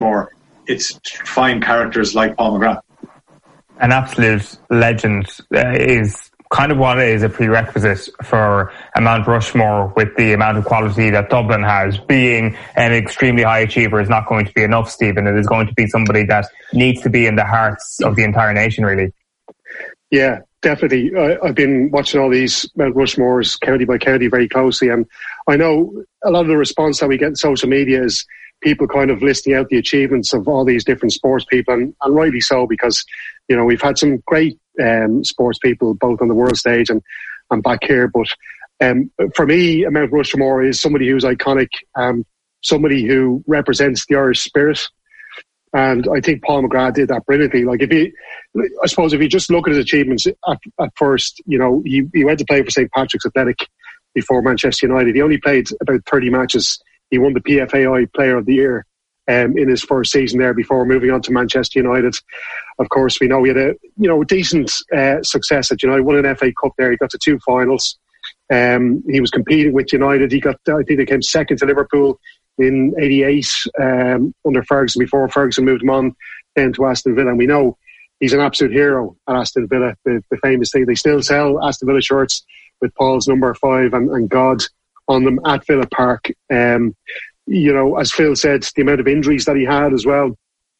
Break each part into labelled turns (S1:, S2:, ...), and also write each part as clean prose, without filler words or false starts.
S1: Rushmore, it's find characters like Paul McGrath.
S2: An absolute legend is kind of what is a prerequisite for a Mount Rushmore. With the amount of quality that Dublin has, being an extremely high achiever is not going to be enough, Stephen. It is going to be somebody that needs to be in the hearts of the entire nation, really.
S3: Yeah, definitely. I've been watching all these Mount Rushmores county by county very closely, and I know a lot of the response that we get in social media is people kind of listing out the achievements of all these different sports people, and rightly so, because, you know, we've had some great sports people both on the world stage and back here. But for me, Mount Rushmore is somebody who's iconic, somebody who represents the Irish spirit. And I think Paul McGrath did that brilliantly. Like, if you just look at his achievements at first, you know, he went to play for St. Patrick's Athletic before Manchester United. He only played about 30 matches. He won the PFAI Player of the Year in his first season there before moving on to Manchester United. Of course, we know he had a decent success at United. Won an FA Cup there. He got to 2 finals. He was competing with United. I think they came second to Liverpool in '88 under Ferguson, before Ferguson moved him on then to Aston Villa. And we know he's an absolute hero at Aston Villa. The famous thing, they still sell Aston Villa shirts with Paul's number 5 and God on them at Villa Park. You know, as Phil said, the amount of injuries that he had as well.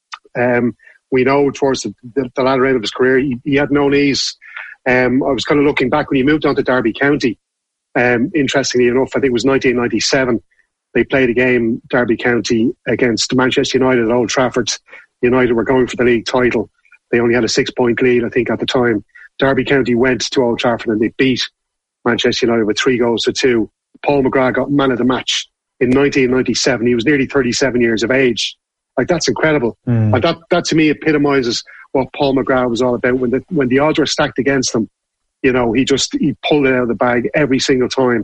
S3: We know towards the latter end of his career, he had no knees. I was kind of looking back when he moved on to Derby County. Interestingly enough, I think it was 1997. They played a game, Derby County, against Manchester United at Old Trafford. United were going for the league title. They only had a 6-point lead, I think, at the time. Derby County went to Old Trafford and they beat Manchester United with 3-2. Paul McGrath got man of the match in 1997. He was nearly 37 years of age. Like, that's incredible. Like, that to me epitomises what Paul McGrath was all about. When the odds were stacked against him, you know, he pulled it out of the bag every single time.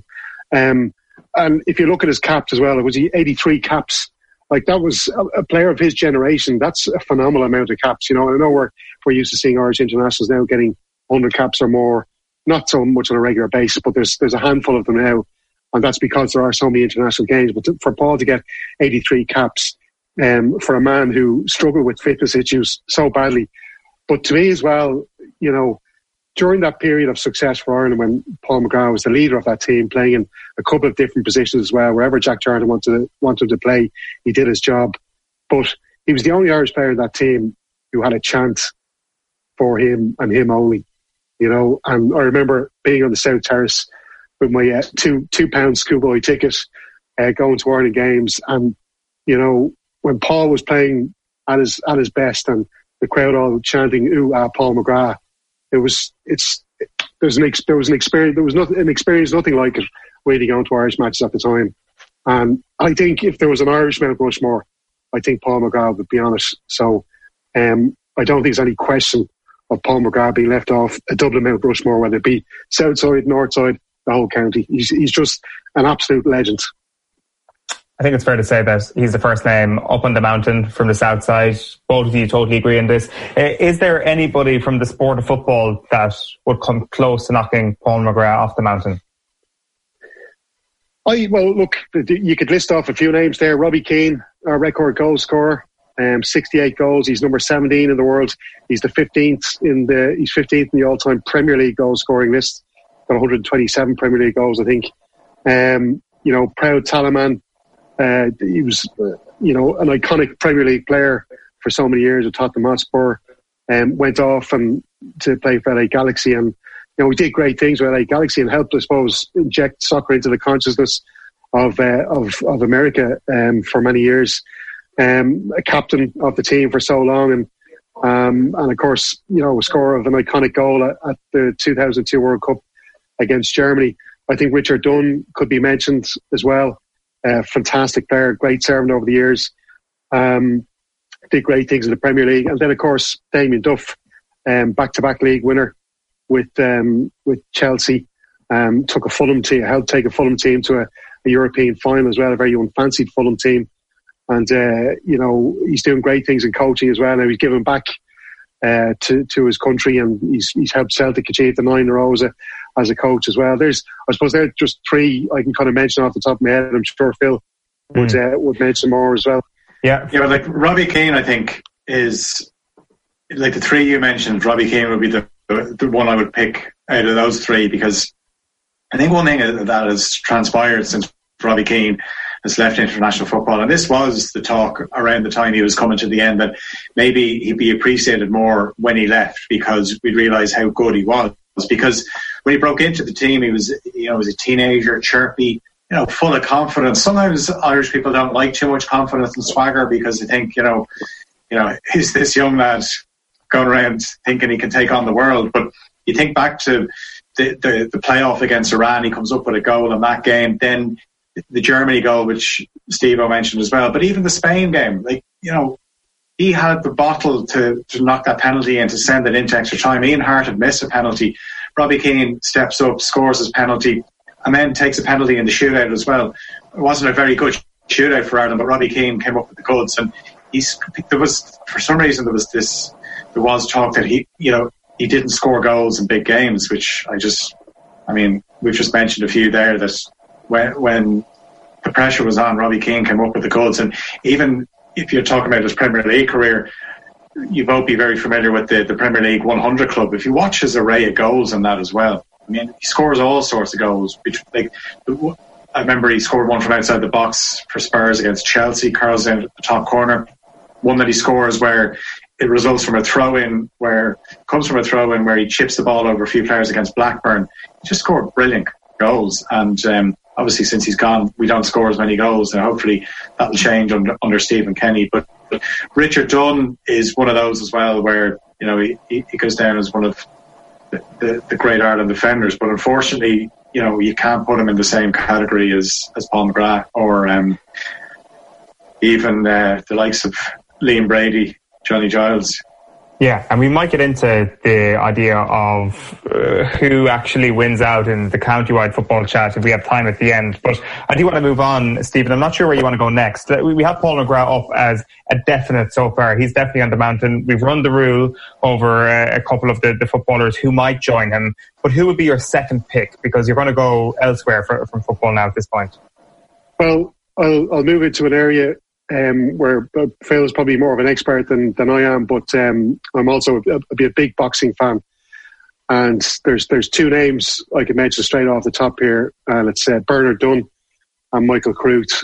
S3: And if you look at his caps as well, it was 83 caps. Like, that was a player of his generation. That's a phenomenal amount of caps. You know, I know we're used to seeing Irish internationals now getting 100 caps or more, not so much on a regular basis, but there's a handful of them now. And that's because there are so many international games. But for Paul to get 83 caps, for a man who struggled with fitness issues so badly. But to me as well, you know, during that period of success for Ireland, when Paul McGrath was the leader of that team, playing in a couple of different positions as well, wherever Jack Charlton wanted him to play, he did his job. But he was the only Irish player in that team who had a chance for him and him only, you know. And I remember being on the South Terrace with my £2 schoolboy ticket, going to Ireland games, and, you know, when Paul was playing at his best and the crowd all chanting "Ooh, Paul McGrath," there was an experience nothing like it really going to Irish matches at the time. And I think if there was an Irish Mount Rushmore, I think Paul McGrath would be on it. So I don't think there's any question of Paul McGrath being left off a Dublin Mount Rushmore, whether it be south side, north side, the whole county. He's just an absolute legend.
S2: I think it's fair to say that he's the first name up on the mountain from the south side. Both of you totally agree on this. Is there anybody from the sport of football that would come close to knocking Paul McGrath off the mountain?
S3: Well, look, you could list off a few names there. Robbie Keane, our record goal scorer, 68 goals. He's number 17 in the world. He's the 15th in the all-time Premier League goal scoring list. Got 127 Premier League goals, I think. You know, proud Talaman. He was, you know, an iconic Premier League player for so many years at Tottenham Hotspur. Went off and to play for LA Galaxy, and, you know, he did great things with LA Galaxy and helped, I suppose, inject soccer into the consciousness of America for many years. A captain of the team for so long, and of course, you know, a scorer of an iconic goal at the 2002 World Cup against Germany. I think Richard Dunn could be mentioned as well. Fantastic player, great servant over the years. Did great things in the Premier League. And then, of course, Damien Duff, back-to-back league winner with Chelsea. Helped take a Fulham team to a European final as well, a very unfancied Fulham team. And, you know, he's doing great things in coaching as well. Now he's giving back to his country, and he's helped Celtic achieve the 9 in a row as a coach as well. I suppose there are just 3 I can kind of mention off the top of my head. I'm sure Phil would mention more as well.
S2: Yeah.
S1: Yeah, but like Robbie Keane, I think, is like the three you mentioned. Robbie Keane would be the one I would pick out of those three, because I think one thing that has transpired since Robbie Keane has left international football, and this was the talk around the time he was coming to the end, that maybe he'd be appreciated more when he left, because we'd realise how good he was. Because when he broke into the team, he was a teenager, chirpy, full of confidence. Sometimes Irish people don't like too much confidence and swagger, because they think, is this young lad going around thinking he can take on the world? But you think back to the playoff against Iran, he comes up with a goal in that game. Then the Germany goal, which Steve-O mentioned as well. But even the Spain game, he had the bottle to knock that penalty in, to send it into extra time. Ian Hart had missed a penalty. Robbie Keane steps up, scores his penalty, and then takes a penalty in the shootout as well. It wasn't a very good shootout for Ireland, but Robbie Keane came up with the goods. And there was talk that he didn't score goals in big games, which we've just mentioned a few there, that when the pressure was on, Robbie Keane came up with the goods. And even if you're talking about his Premier League career, you both be very familiar with the Premier League 100 club. If you watch his array of goals in that as well, he scores all sorts of goals. I remember he scored one from outside the box for Spurs against Chelsea, curls out at the top corner. One that he scores where it results from a throw-in, where he chips the ball over a few players against Blackburn. He just scored brilliant goals. And obviously, since he's gone, we don't score as many goals, and hopefully that'll change under Stephen Kenny. But Richard Dunne is one of those as well, where he goes down as one of the great Ireland defenders. But unfortunately, you can't put him in the same category as Paul McGrath or even the likes of Liam Brady, Johnny Giles.
S2: Yeah, and we might get into the idea of who actually wins out in the county-wide football chat if we have time at the end. But I do want to move on, Stephen. I'm not sure where you want to go next. We have Paul McGrath up as a definite so far. He's definitely on the mountain. We've run the rule over a couple of the footballers who might join him. But who would be your second pick? Because you're going to go elsewhere from football now at this point.
S3: Well, I'll move into an area where Phil is probably more of an expert than I am, but I'm also a big boxing fan. And there's two names I could mention straight off the top here. Let's say Bernard Dunne and Michael Crute.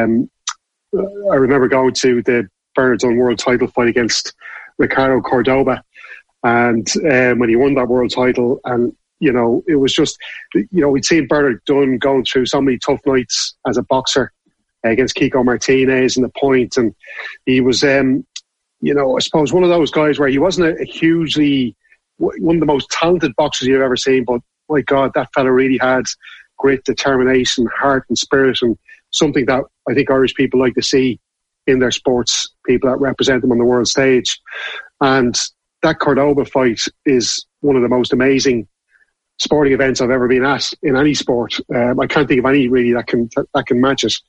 S3: I remember going to the Bernard Dunne world title fight against Ricardo Cordoba, and when he won that world title, and it was just, we'd seen Bernard Dunne going through so many tough nights as a boxer against Kiko Martinez in the point, and he was I suppose one of those guys where he wasn't a hugely one of the most talented boxers you've ever seen, but my God, that fella really had grit, determination, heart and spirit, and something that I think Irish people like to see in their sports, people that represent them on the world stage. And that Cordoba fight is one of the most amazing sporting events I've ever been at in any sport. I can't think of any really that can match it.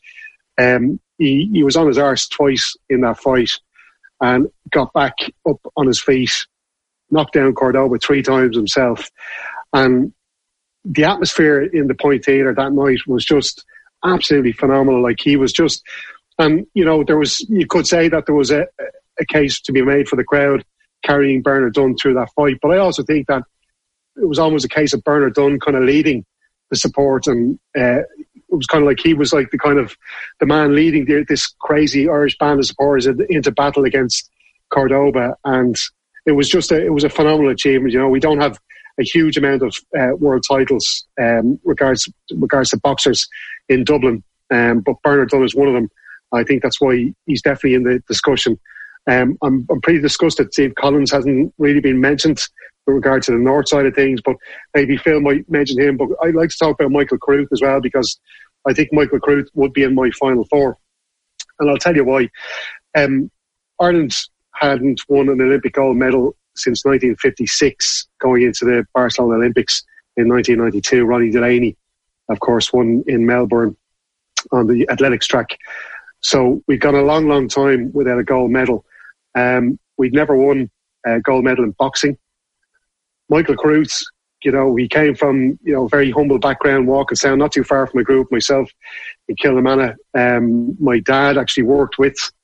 S3: He was on his arse twice in that fight and got back up on his feet, knocked down Cordoba 3 times himself. And the atmosphere in the Point Theatre that night was just absolutely phenomenal. Like, he was just, and you could say that there was a case to be made for the crowd carrying Bernard Dunne through that fight. But I also think that it was almost a case of Bernard Dunne kind of leading the support, and it was kind of like he was like the man leading this crazy Irish band of supporters into battle against Cordoba. And it was a phenomenal achievement. We don't have a huge amount of world titles regards to boxers in Dublin, but Bernard Dunne is one of them. I think that's why he's definitely in the discussion. I'm pretty disgusted Steve Collins hasn't really been mentioned with regard to the north side of things, but maybe Phil might mention him. But I'd like to talk about Michael Crute as well, because I think Michael Crute would be in my final 4. And I'll tell you why. Ireland hadn't won an Olympic gold medal since 1956, going into the Barcelona Olympics in 1992. Ronnie Delaney, of course, won in Melbourne on the athletics track. So we've gone a long, long time without a gold medal. We'd never won a gold medal in boxing. Michael Crute, he came from a very humble background, walking down not too far from a group, myself in Kilnamanagh. My dad actually worked with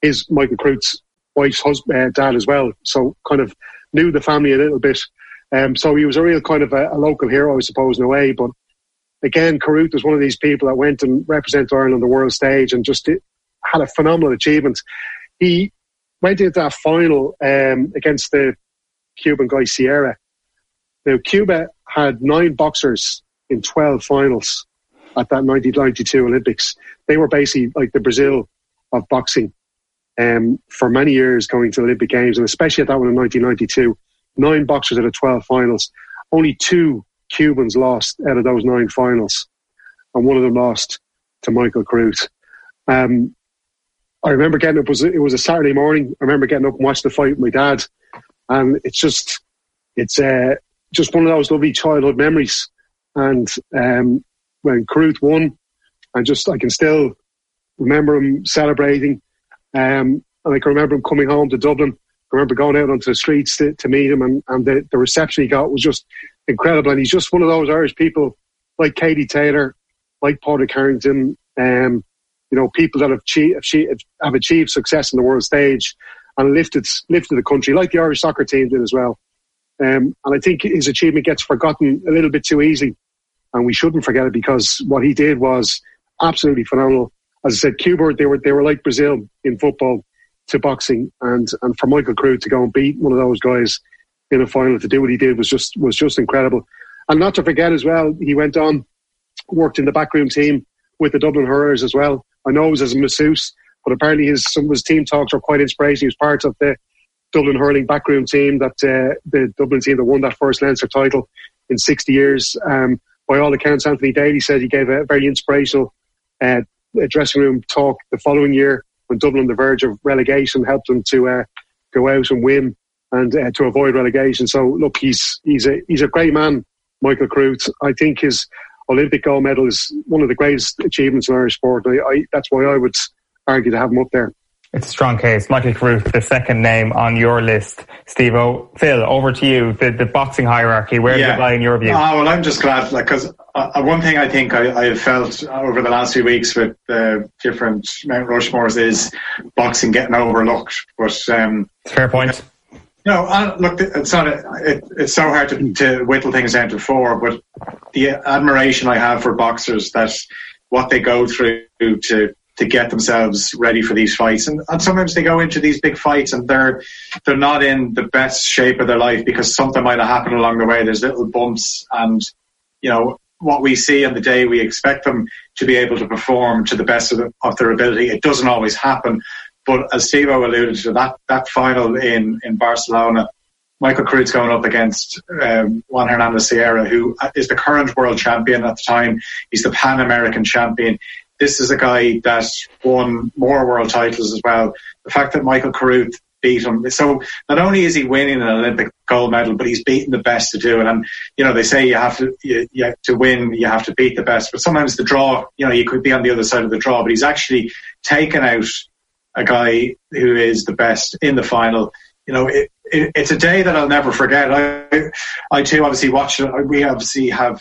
S3: Michael Carruth's wife's dad as well, so kind of knew the family a little bit. So he was a real kind of a local hero, I suppose, in a way. But again, Carruth was one of these people that went and represented Ireland on the world stage and just had a phenomenal achievement. He went into that final against the Cuban guy Sierra. Now, Cuba had 9 boxers in 12 finals at that 1992 Olympics. They were basically like the Brazil of boxing for many years going to the Olympic Games, and especially at that one in 1992. 9 boxers out of 12 finals. Only 2 Cubans lost out of those 9 finals, and one of them lost to Michael Carruth. I remember getting up, it was a Saturday morning. I remember getting up and watching the fight with my dad, and it's just one of those lovely childhood memories. And when Carruth won, I can still remember him celebrating, and I can remember him coming home to Dublin. I remember going out onto the streets to meet him, and the reception he got was just incredible. And he's just one of those Irish people like Katie Taylor, like Padraig Harrington, people that have achieved success on the world stage and lifted the country, like the Irish soccer team did as well. And I think his achievement gets forgotten a little bit too easily, and we shouldn't forget it, because what he did was absolutely phenomenal. As I said, Cuba, they were like Brazil in football to boxing, and for Michael Carruth to go and beat one of those guys in a final, to do what he did was just incredible. And not to forget as well, he went on, worked in the backroom team with the Dublin Hurlers as well. I know it was as a masseuse, but apparently some of his team talks were quite inspirational. He was part of the Dublin hurling backroom team, the Dublin team that won that first Leinster title in 60 years. By all accounts, Anthony Daly said he gave a very inspirational dressing room talk the following year when Dublin on the verge of relegation, helped them to go out and win and to avoid relegation. So look, he's a great man, Michael Carruth. I think his Olympic gold medal is one of the greatest achievements in Irish sport. That's why I would argue to have him up there.
S2: It's a strong case. Michael Carruth, the second name on your list. Steve-O, Phil, over to you. The boxing hierarchy, where does it lie in your view?
S1: Well, I'm just glad, because one thing I think I have felt over the last few weeks with different Mount Rushmores is boxing getting overlooked. But
S2: fair point.
S1: Look, it's not. It's so hard to whittle things down to 4. But the admiration I have for boxers, that what they go through to get themselves ready for these fights, and sometimes they go into these big fights and they're not in the best shape of their life because something might have happened along the way. There's little bumps, and what we see on the day, we expect them to be able to perform to the best of their ability. It doesn't always happen. But as Steve-O alluded to, that final in Barcelona, Michael Carruth's going up against Juan Hernandez Sierra, who is the current world champion at the time. He's the Pan-American champion. This is a guy that won more world titles as well. The fact that Michael Carruth beat him. So not only is he winning an Olympic gold medal, but he's beating the best to do it. And, they say you have to win, you have to beat the best. But sometimes the draw, you could be on the other side of the draw, but he's actually taken out a guy who is the best in the final. It's a day that I'll never forget. I too obviously watch it. We obviously have,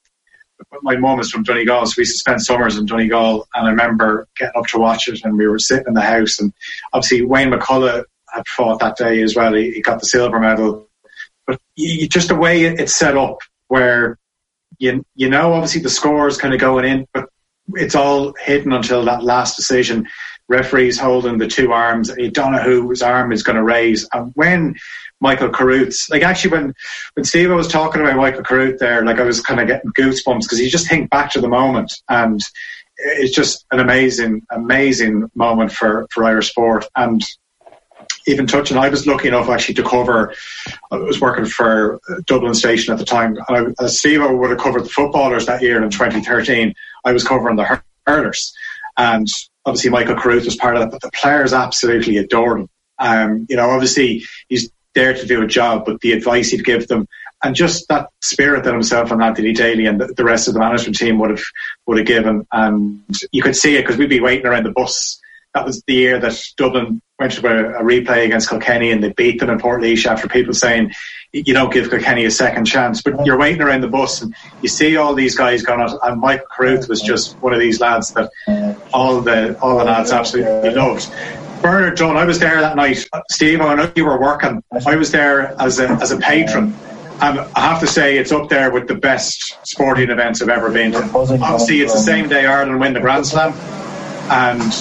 S1: my mum is from Donegal, so we used to spend summers in Donegal, and I remember getting up to watch it, and we were sitting in the house, and obviously Wayne McCullough had fought that day as well. He got the silver medal. But just the way it's set up, where obviously the score is kind of going in, but it's all hidden until that last decision. Referees holding the 2 arms. You don't know whose arm is going to raise. And when Michael Carruth's, when Steve was talking about Michael Carruth there, I was kind of getting goosebumps, because you just think back to the moment, and it's just an amazing, amazing moment for Irish sport. And even touching, I was lucky enough actually to cover, I was working for Dublin Station at the time, and as Steve would have covered the footballers that year in 2013, I was covering the hurlers. And obviously Michael Carruth was part of that, but the players absolutely adored him. Obviously he's there to do a job, but the advice he'd give them, and just that spirit that himself and Anthony Daly and the rest of the management team would have given, and you could see it because we'd be waiting around the bus. That was the year that Dublin went to a replay against Kilkenny, and they beat them in Portlaoise after people saying you don't give Kilkenny a second chance. But you're waiting around the bus and you see all these guys going out, and Michael Carruth was just one of these lads that all the lads absolutely loved. Bernard Dunn, I was there that night. Steve, I know you were working. I was there as a patron. And I have to say, it's up there with the best sporting events I've ever been to. Obviously, it's the same day Ireland win the Grand Slam. And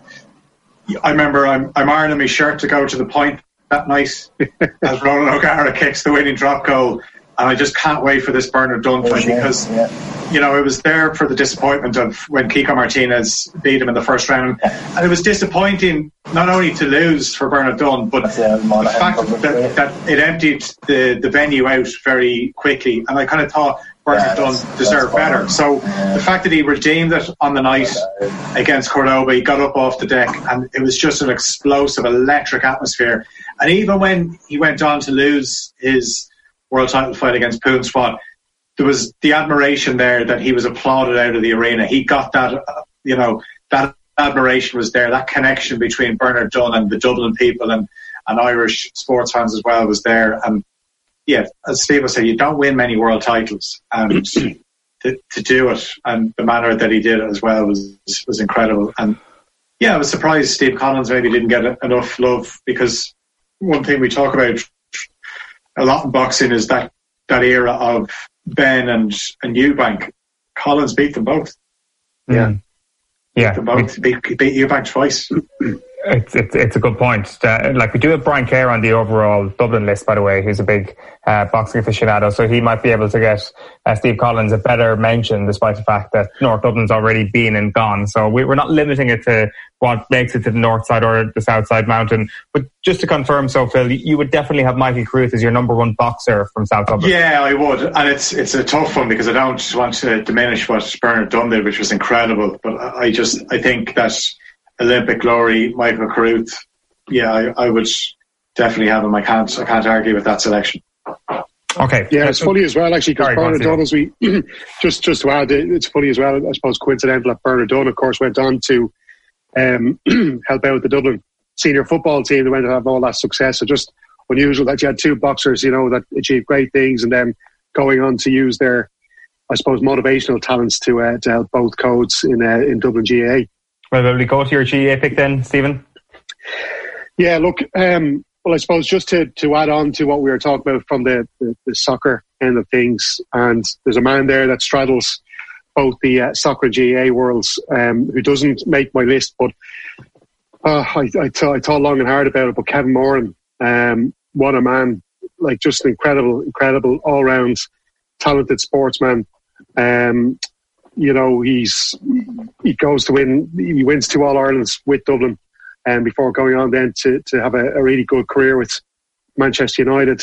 S1: I remember I'm ironing my shirt to go to the point that night as Ronan O'Gara kicks the winning drop goal. And I just can't wait for this Bernard Dunn fight because, you know, I was there for the disappointment of when Kiko Martinez beat him in the first round. And it was disappointing not only to lose for Bernard Dunn, but the fact that it emptied the venue out very quickly. And I kind of thought Bernard Dunn deserved better. So the fact that he redeemed it on the night against Cordoba, he got up off the deck, and it was just an explosive, electric atmosphere. And even when he went on to lose his world title fight against Poon Swat, there was the admiration there that he was applauded out of the arena. He got that, you know, that admiration was there. That connection between Bernard Dunn and the Dublin people and Irish sports fans as well was there. And yeah, as Steve was saying, you don't win many world titles, and to do it and the manner that he did it as well was incredible. And yeah, I was surprised Steve Collins maybe didn't get enough love, because one thing we talk about a lot in boxing is that era of Ben and Eubank. Collins beat them both.
S2: Yeah.
S1: Beat them both. Beat Eubank twice.
S2: It's a good point. Like, we do have Brian Kerr on the overall Dublin list, by the way, who's a big boxing aficionado, so he might be able to get Steve Collins a better mention, despite the fact that North Dublin's already been and gone. So we're not limiting it to what makes it to the north side or the south side mountain. But just to confirm, so Phil, you would definitely have Michael Carruth as your number one boxer from South Dublin. Yeah,
S1: I would. And it's a tough one, because I don't want to diminish what Bernard Dunn did, which was incredible. But I think that Olympic glory, Michael Carruth, I would definitely have him. I can't argue with that selection.
S2: Okay.
S3: Yeah, it's funny as well, actually, because Bernard Dunn, as we just to add, it's funny as well, I suppose coincidental that Bernard Dunn, of course, went on to help out the Dublin senior football team. They went to have all that success. So just unusual that you had two boxers, you know, that achieved great things, and then going on to use their, I suppose, motivational talents to help both codes in Dublin GAA.
S2: Well, will we go to your GAA pick then, Stephen?
S3: Yeah, look, well, I suppose just to add on to what we were talking about from the soccer end of things, and there's a man there that straddles both the soccer and GAA worlds, who doesn't make my list, but I thought long and hard about it, but Kevin Moran, what a man, like just an incredible all-round talented sportsman. You know, he goes to win. He wins 2 All-Irelands with Dublin, and before going on then to have a really good career with Manchester United.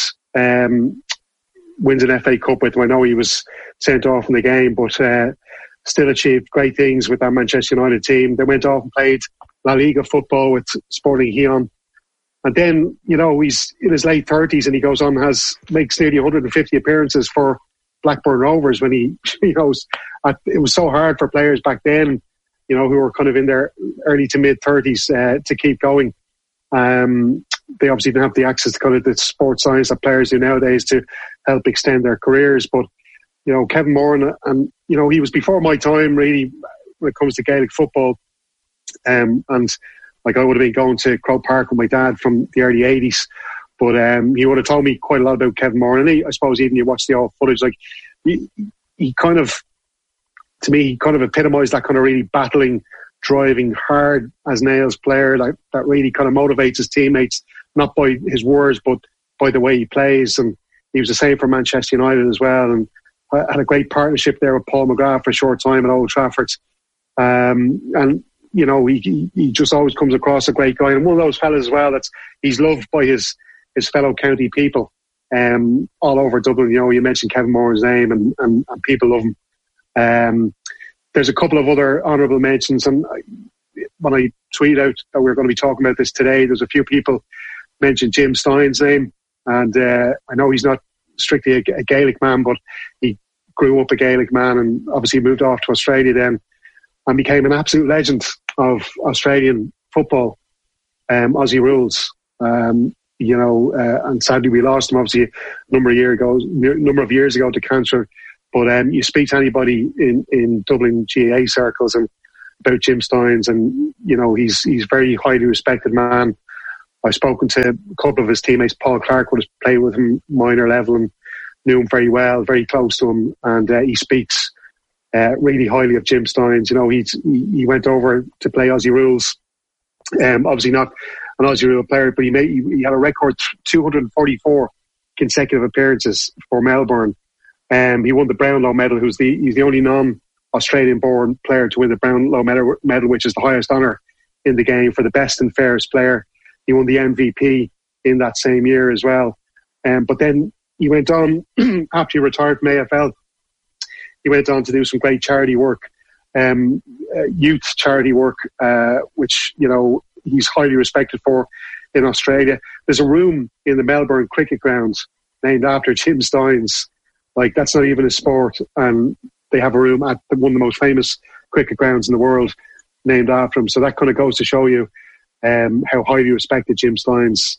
S3: Wins an FA Cup with them. I know he was sent off in the game, but still achieved great things with that Manchester United team. They went off and played La Liga football with Sporting Gijon. And then, you know, he's in his late 30s and he goes on makes nearly 150 appearances for Blackburn Rovers when he goes. It was so hard for players back then, you know, who were kind of in their early to mid 30s to keep going. They obviously didn't have the access to kind of the sports science that players do nowadays to help extend their careers. But, you know, Kevin Moran, and, you know, he was before my time really when it comes to Gaelic football. And like, I would have been going to Croke Park with my dad from the early 80s. But he would have told me quite a lot about Kevin Moran. And I suppose even you watch the old footage, like he kind of, to me, he kind of epitomised that kind of really battling, driving, hard as nails player, like that really kind of motivates his teammates, not by his words, but by the way he plays. And he was the same for Manchester United as well. And I had a great partnership there with Paul McGrath for a short time at Old Trafford. And, you know, he just always comes across a great guy. And one of those fellas as well, he's loved by his fellow county people all over Dublin. You know, you mentioned Kevin Moran's name and people love him. There's a couple of other honourable mentions, and when I tweet out that we're going to be talking about this today, there's a few people mentioned Jim Stein's name, and I know he's not strictly a Gaelic man, but he grew up a Gaelic man and obviously moved off to Australia then and became an absolute legend of Australian football, Aussie rules. You know, and sadly we lost him obviously a number of years ago to cancer. But you speak to anybody in Dublin GAA circles, and about Jim Stynes, and he's a very highly respected man. I've spoken to a couple of his teammates. Paul Clark would have played with him minor level and knew him very well, very close to him, and he speaks really highly of Jim Stynes. He went over to play Aussie Rules. Obviously not an Aussie Rule player, but he had a record 244 consecutive appearances for Melbourne. He won the Brownlow medal. He's the only non-Australian born player to win the Brownlow medal, which is the highest honour in the game for the best and fairest player. He won the MVP in that same year as well. But then he went on, after he retired from AFL, he went on to do some great charity work, youth charity work, which, he's highly respected for in Australia. There's a room in the Melbourne cricket grounds named after Jim Stynes. Like, that's not even a sport. And they have a room at one of the most famous cricket grounds in the world named after him. So that kind of goes to show you how highly respected Jim Stynes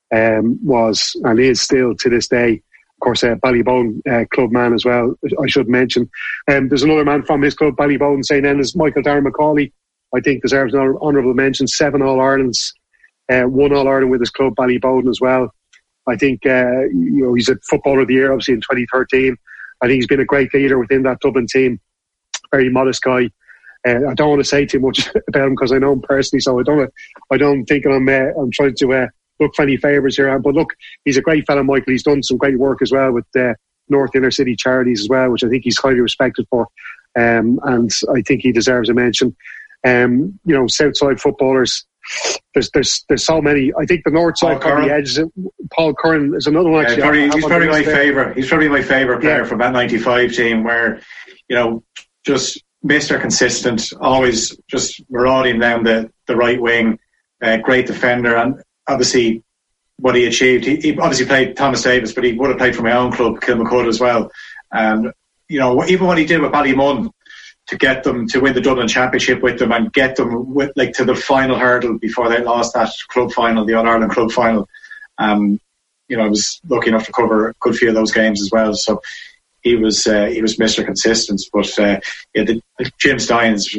S3: was and is still to this day. Of course, Ballybone club man as well, I should mention. There's another man from his club, Ballybone, St. Enda's, Michael Darren Macaulay, I think deserves an honourable mention. 7 All-Irelands, 1 All-Ireland with his club, Ballybone, as well. I think he's a Footballer of the Year, obviously, in 2013. I think he's been a great leader within that Dublin team. Very modest guy. I don't want to say too much about him because I know him personally, so I don't think I'm trying to look for any favours here. But look, he's a great fellow, Michael. He's done some great work as well with North Inner City Charities as well, which I think he's highly respected for. And I think he deserves a mention. Southside footballers, there's so many. I think the North Side probably edges it. Paul Curran is another one. Actually,
S1: he's probably my favourite. He's probably my favourite player from that '95 team, where just Mr. Consistent, always just marauding down the right wing, great defender, and obviously what he achieved. He obviously played Thomas Davis, but he would have played for my own club, Kilmacud, as well. And even what he did with Ballymun to get them to win the Dublin Championship with them and get them to the final hurdle before they lost that club final, the All-Ireland club final. I was lucky enough to cover a good few of those games as well. So he was Mr. Consistent. But Jim Stynes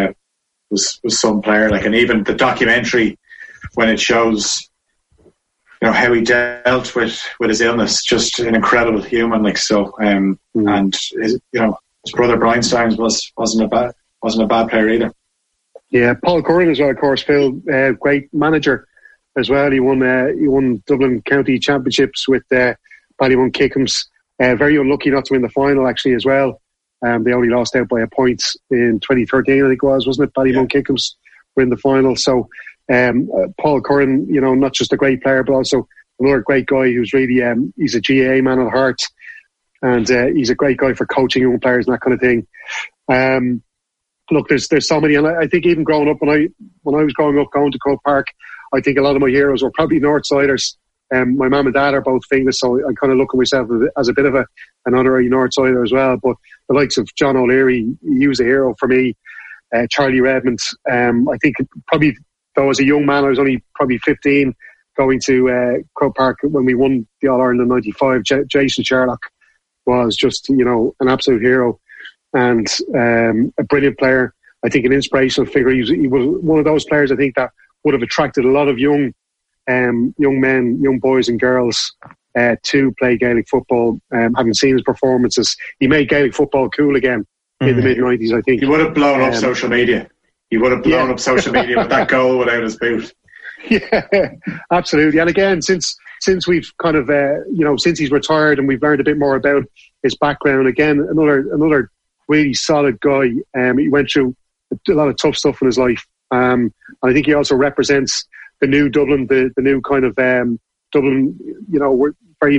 S1: was some player. And even the documentary, when it shows how he dealt with his illness, just an incredible human. And his brother Brian Stynes wasn't a bad player either.
S3: Yeah, Paul Curran as well, of course, Phil, great manager as well. He won Dublin County Championships with Ballymun Kickhams. Very unlucky not to win the final actually as well. They only lost out by a point in 2013, I think it was, wasn't it? Ballymun Kickhams were in the final. So Paul Curran, not just a great player, but also another great guy who's really he's a GAA man at heart. And he's a great guy for coaching young players and that kind of thing. Look, there's so many, and I think even growing up, when I was growing up going to Croke Park, I think a lot of my heroes were probably Northsiders. My mum and dad are both Finglas, so I kind of look at myself as a bit of an honorary Northsider as well. But the likes of John O'Leary, he was a hero for me. Charlie Redmond. I think probably, though as a young man, I was only probably 15, going to Croke Park when we won the All-Ireland in '95. Jason Sherlock was just, an absolute hero and a brilliant player. I think an inspirational figure. He was one of those players, I think, that would have attracted a lot of young men, young boys and girls to play Gaelic football. Having seen his performances, he made Gaelic football cool again in the mid-90s, I think.
S1: He would have blown up social media. He would have blown up social media with that goal without his boot.
S3: Yeah, absolutely. And again, since we've kind of, since he's retired and we've learned a bit more about his background, again, another really solid guy. He went through a lot of tough stuff in his life. I think he also represents the new Dublin, the new kind of Dublin, we're very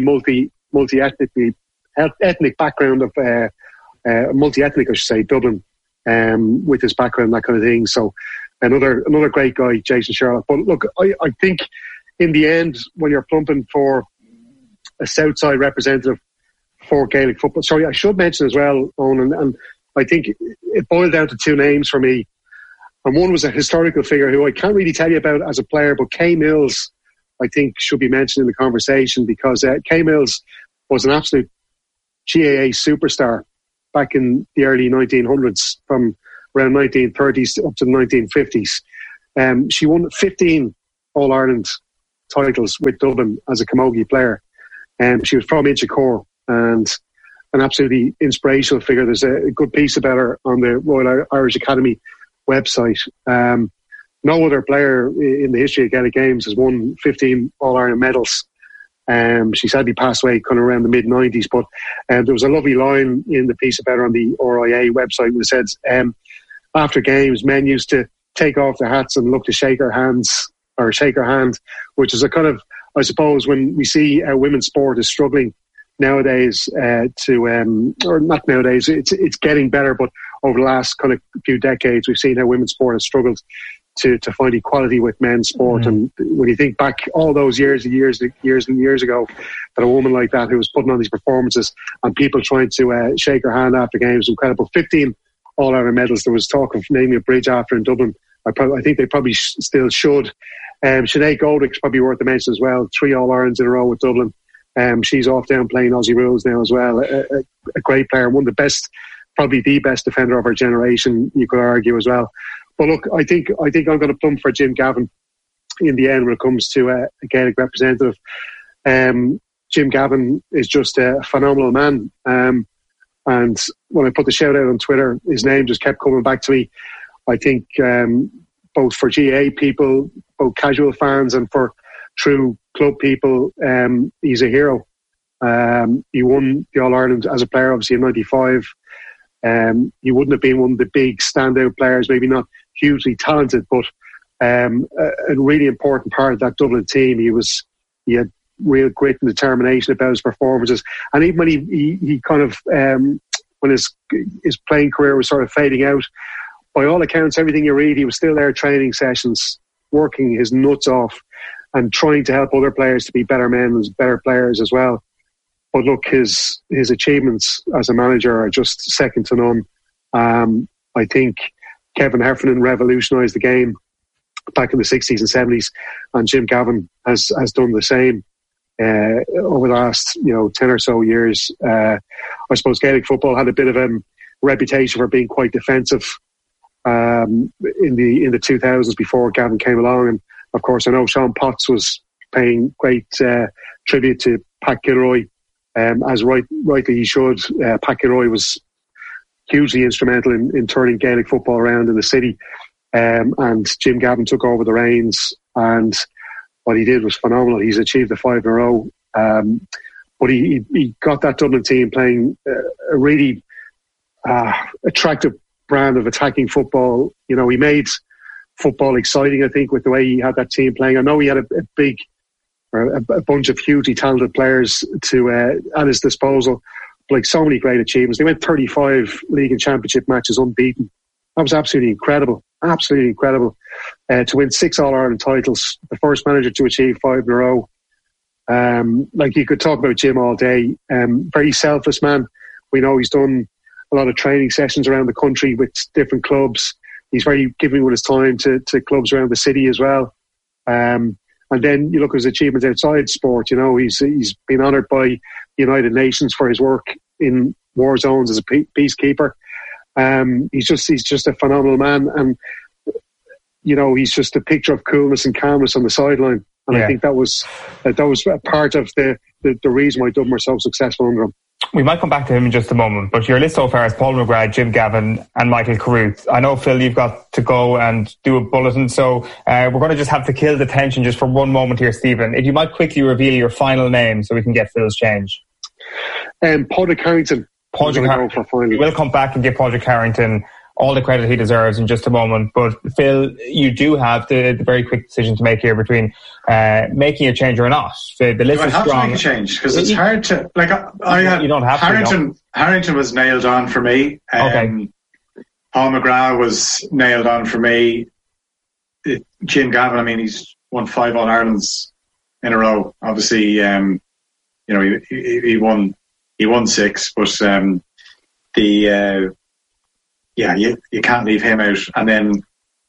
S3: ethnic background of, multi-ethnic, I should say, Dublin, with his background, that kind of thing. So another great guy, Jason Sherlock. But look, I think in the end, when you're plumping for a Southside representative for Gaelic football, sorry, I should mention as well, Owen, and I think it boiled down to two names for me. And one was a historical figure who I can't really tell you about as a player, but Kay Mills, I think, should be mentioned in the conversation because Kay Mills was an absolute GAA superstar back in the early 1900s from around 1930s up to the 1950s. She won 15 All-Ireland titles with Dublin as a camogie player. She was from Inchicore and an absolutely inspirational figure. There's a good piece about her on the Royal Irish Academy website. No other player in the history of Gaelic Games has won 15 All-Ireland medals. She sadly passed away kind of around the mid-90s, but there was a lovely line in the piece about her on the RIA website that said, after games, men used to take off their hats and look to shake her hand, which is a kind of, I suppose, when we see women's sport is struggling nowadays or not nowadays, it's getting better, but over the last kind of few decades, we've seen how women's sport has struggled to find equality with men's sport. And when you think back all those years and years ago, that a woman like that who was putting on these performances and people trying to shake her hand after games, incredible. 15 All-Ireland medals. There was talk of naming a bridge after in Dublin. I think they probably still should. Sinead Goldrick's probably worth the mention as well. 3 All-Irelands in a row with Dublin. She's off down playing Aussie rules now as well. A great player, one of the best, probably the best defender of our generation, you could argue as well. But look, I think I'm going to plumb for Jim Gavin in the end when it comes to a Gaelic representative. Jim Gavin is just a phenomenal man. And when I put the shout out on Twitter, his name just kept coming back to me. I think both for GA people, both casual fans and for true club people, he's a hero. He won the All-Ireland as a player, obviously, in 95. He wouldn't have been one of the big standout players, maybe not hugely talented, but a really important part of that Dublin team. He had real grit and determination about his performances. And even when he kind of, when his playing career was sort of fading out, by all accounts, everything you read, he was still there training sessions, working his nuts off and trying to help other players to be better men and better players as well. But look, his achievements as a manager are just second to none. I think Kevin Heffernan revolutionised the game back in the 60s and 70s, and Jim Gavin has done the same over the last 10 or so years. I suppose Gaelic football had a bit of a reputation for being quite defensive in the 2000s before Gavin came along, and of course I know Sean Potts was paying great tribute to Pat Kilroy. As rightly he should. Pat Kilroy was hugely instrumental in turning Gaelic football around in the city, and Jim Gavin took over the reins, and what he did was phenomenal. He's achieved the 5 in a row, but he got that Dublin team playing a really attractive brand of attacking football. He made football exciting, I think, with the way he had that team playing. I know he had a bunch of hugely talented players at his disposal, like so many great achievements. They went 35 league and championship matches unbeaten. That was absolutely incredible. To win 6 All-Ireland titles, the first manager to achieve 5 in a row. Like, you could talk about Jim all day. Very selfless man. We know he's done a lot of training sessions around the country with different clubs. He's very giving with his time to clubs around the city as well. And then you look at his achievements outside sport. He's been honoured by the United Nations for his work in war zones as a peacekeeper. He's just a phenomenal man, and he's just a picture of coolness and calmness on the sideline. And I think that was a part of the reason why Dublin were so successful under him.
S2: We might come back to him in just a moment, but your list so far is Paul McGrath, Jim Gavin and Michael Carruth. I know, Phil, you've got to go and do a bulletin, so we're going to just have to kill the tension just for one moment here, Stephen. If you might quickly reveal your final name so we can get Phil's change.
S3: Padraig Harrington.
S2: We'll come back and give Padraig Harrington all the credit he deserves in just a moment. But Phil, you do have the very quick decision to make here between making a change or not. The list is strong.
S1: To make a change because it's hard to you don't have Harrington. Harrington was nailed on for me.
S2: Okay.
S1: Paul McGrath was nailed on for me. Jim Gavin, I mean, he's won 5 All-Irelands in a row. Obviously, he won 6, but you can't leave him out. And then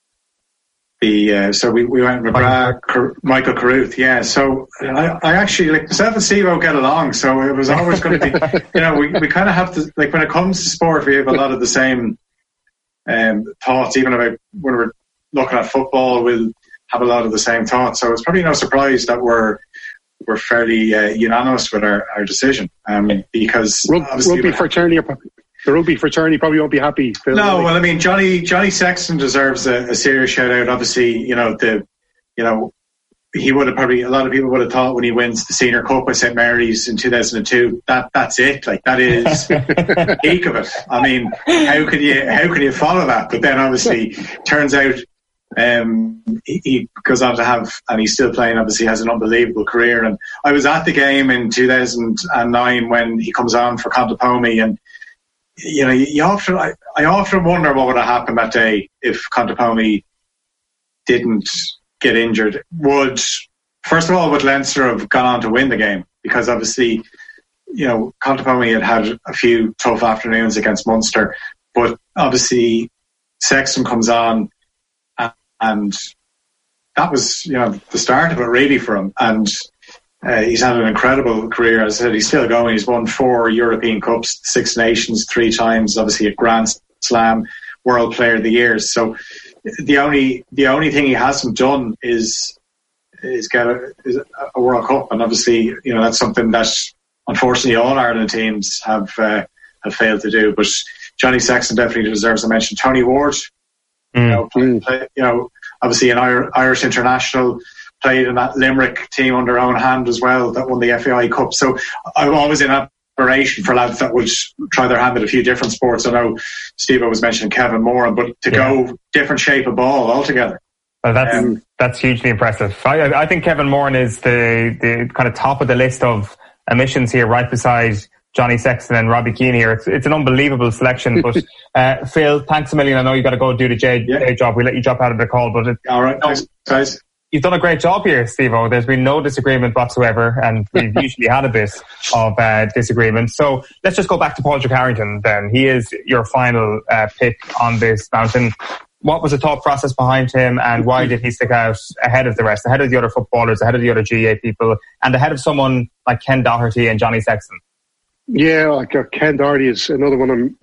S1: so we went McGrath, Michael Carruth. Yeah, so I actually, like, myself and Steve get along, so it was always going to be, we kind of have to, like, when it comes to sport, we have a lot of the same thoughts, even about when we're looking at football, we'll have a lot of the same thoughts. So it's probably no surprise that we're fairly unanimous with our decision. Because
S3: rugby fraternity, the rugby fraternity probably won't be happy. Phil,
S1: no, well, I mean, Johnny Sexton deserves a serious shout out. Obviously, he would have probably, a lot of people would have thought when he wins the Senior Cup with St Mary's in 2002, that's it. Like, that is the peak of it. I mean, how can you follow that? But then obviously turns out he goes on to have, and he's still playing, obviously has an unbelievable career. And I was at the game in 2009 when he comes on for Contepomi, and I often wonder what would have happened that day if Contepomi didn't get injured. First of all, would Leinster have gone on to win the game? Because obviously, Contepomi had a few tough afternoons against Munster, but obviously Sexton comes on, and that was the start of it really for him. And he's had an incredible career. As I said, he's still going. He's won 4 European Cups, 6 Nations, 3 times, obviously a Grand Slam, World Player of the Year. So the only thing he hasn't done is get a World Cup, and obviously that's something that unfortunately all Ireland teams have failed to do. But Johnny Sexton definitely deserves a mention. Tony Ward, obviously an Irish international, played in that Limerick team under own hand as well that won the FAI Cup. So I'm always in admiration for lads that would try their hand at a few different sports. I know Steve was mentioning Kevin Moran, but to go different shape of ball altogether.
S2: Well, that's hugely impressive. I think Kevin Moran is the kind of top of the list of omissions here, right beside Johnny Sexton and Robbie Keane here. It's an unbelievable selection. But Phil, thanks a million. I know you got to go do the J job. We let you drop out of the call, but
S1: all right, thanks, guys.
S2: You've done a great job here, Steve-O. There's been no disagreement whatsoever, and we've usually had a bit of disagreement. So let's just go back to Padraig Harrington then. He is your final pick on this mountain. What was the thought process behind him, and why did he stick out ahead of the rest, ahead of the other footballers, ahead of the other GAA people, and ahead of someone like Ken Doherty and Johnny Sexton?
S3: Yeah, Ken Doherty is another one.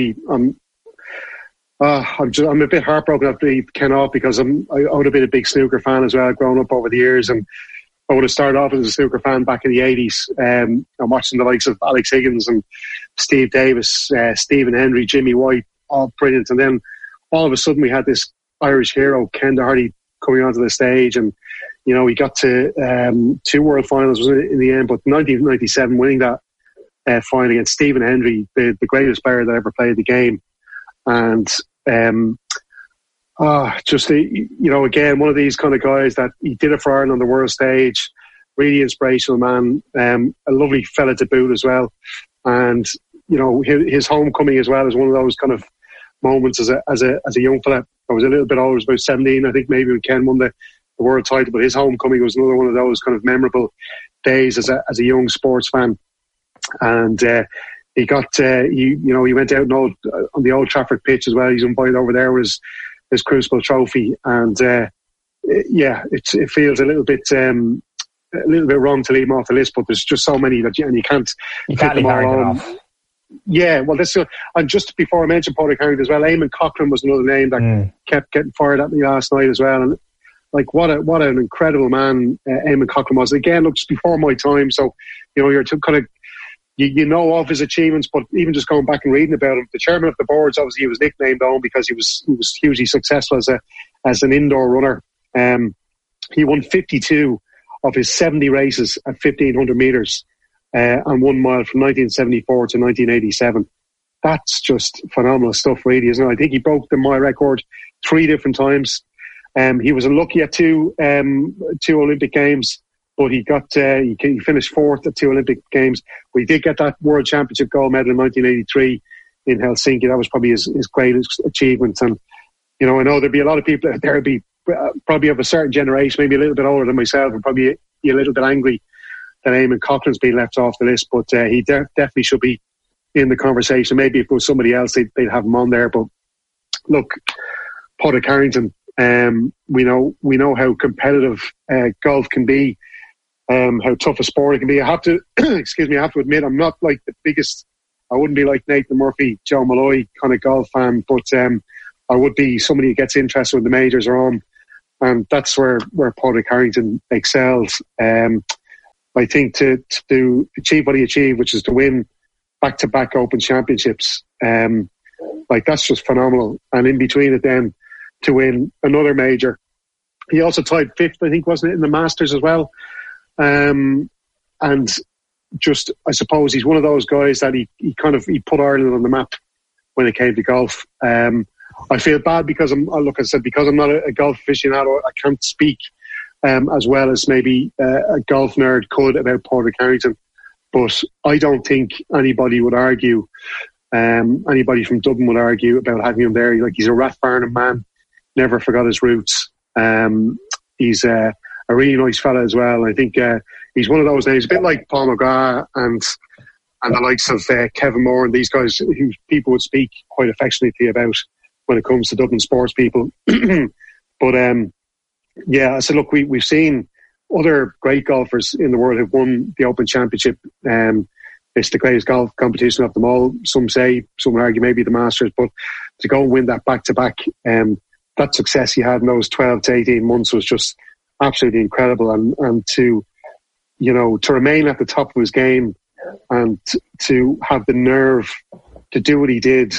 S3: I'm a bit heartbroken after leave Ken off, because I would have been a big snooker fan as well, growing up over the years, and I would have started off as a snooker fan back in the 80s. I'm watching the likes of Alex Higgins and Steve Davis, Stephen Hendry, Jimmy White, all brilliant. And then all of a sudden we had this Irish hero, Ken Doherty, coming onto the stage, and he got to 2 World Finals in the end, but 1997 winning that final against Stephen Hendry, the greatest player that ever played the game. And again, one of these kind of guys that he did it for Ireland on the world stage. Really inspirational man, a lovely fella to boot as well. And his homecoming as well is one of those kind of moments as a young fella. I was a little bit older, I was about 17, I think, maybe when Ken won the world title. But his homecoming was another one of those kind of memorable days as a young sports fan. And he got, he went out on the Old Trafford pitch as well. He's invited over there with his Crucible Trophy, and it feels a little bit wrong to leave him off the list. But there's just so many that you can't
S2: leave Harrington off.
S3: Yeah, well, and just before I mentioned Padraig Harrington as well, Eamon Cochran was another name that kept getting fired at me last night as well. And like, what an incredible man Eamon Cochran was. Again, looks before my time, so you're kind of. You know of his achievements, but even just going back and reading about him, the chairman of the boards, obviously he was nicknamed Owen because he was hugely successful as an indoor runner. He won 52 of his 70 races at 1,500 metres and 1 mile from 1974 to 1987. That's just phenomenal stuff, really, isn't it? I think he broke the mile record 3 different times. He was unlucky at 2 Olympic Games. But he finished 4th at 2 Olympic Games. But he did get that World Championship gold medal in 1983 in Helsinki. That was probably his greatest achievement. And, I know there'd be a lot of people out there who'd be probably of a certain generation, maybe a little bit older than myself, and probably be a little bit angry that Eamon Cochran's been left off the list. But he definitely should be in the conversation. Maybe if it was somebody else, they'd have him on there. But look, Padraig Harrington, we know how competitive golf can be. How tough a sport it can be. I have to admit, I'm not like the biggest, I wouldn't be like Nathan Murphy, Joe Malloy kind of golf fan, but or would be somebody who gets interested when the majors are on. And that's where Padraig Harrington excels. I think to achieve what he achieved, which is to win back-to-back Open Championships, that's just phenomenal. And in between it then, to win another major. He also tied fifth, I think, wasn't it, in the Masters as well? And just, I suppose he's one of those guys that he put Ireland on the map when it came to golf. I feel bad because I'm not a golf aficionado. I can't speak as well as maybe a golf nerd could about Padraig Harrington. But I don't think anybody would argue, anybody from Dublin would argue about having him there. He's a Rathfarnham man, never forgot his roots. He's a really nice fella as well. I think he's one of those names, a bit like Paul McGrath and the likes of Kevin Moore and these guys who people would speak quite affectionately about when it comes to Dublin sports people. But I said, look, we've seen other great golfers in the world who've won the Open Championship. It's the greatest golf competition of them all. Some would argue maybe the Masters, but to go and win that back-to-back, that success he had in those 12 to 18 months was just absolutely incredible. And to remain at the top of his game and to have the nerve to do what he did,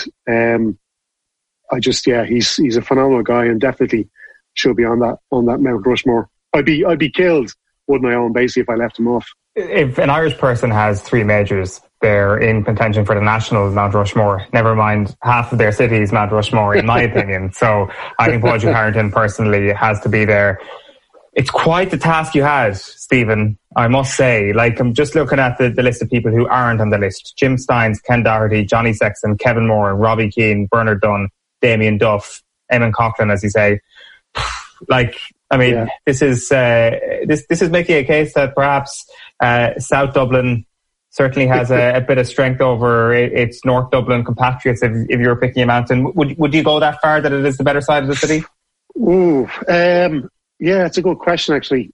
S3: he's a phenomenal guy and definitely should be on that Mount Rushmore. I'd be killed, wouldn't I, Owen, basically, if I left him off.
S2: If an Irish person has 3 majors, they're in contention for the national Mount Rushmore. Never mind half of their city's Mount Rushmore, in my opinion. So I think Padraig Harrington personally has to be there. It's quite the task you had, Stephen, I must say. I'm just looking at the list of people who aren't on the list. Jim Steins, Ken Doherty, Johnny Sexton, Kevin Moore, Robbie Keane, Bernard Dunn, Damien Duff, Eamon Coughlin, as you say. This is making a case that perhaps South Dublin certainly has a bit of strength over its North Dublin compatriots if you're picking a mountain. Would you go that far that it is the better side of the city?
S3: Ooh, it's a good question, actually.